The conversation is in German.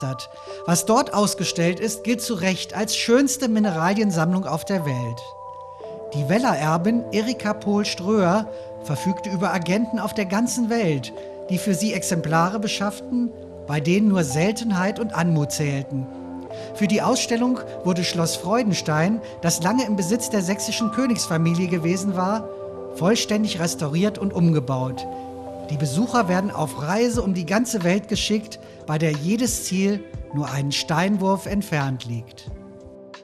Was dort ausgestellt ist, gilt zu Recht als schönste Mineraliensammlung auf der Welt. Die Weller-Erbin Erika Pohl-Ströer verfügte über Agenten auf der ganzen Welt, die für sie Exemplare beschafften, bei denen nur Seltenheit und Anmut zählten. Für die Ausstellung wurde Schloss Freudenstein, das lange im Besitz der sächsischen Königsfamilie gewesen war, vollständig restauriert und umgebaut. Die Besucher werden auf Reise um die ganze Welt geschickt, bei der jedes Ziel nur einen Steinwurf entfernt liegt.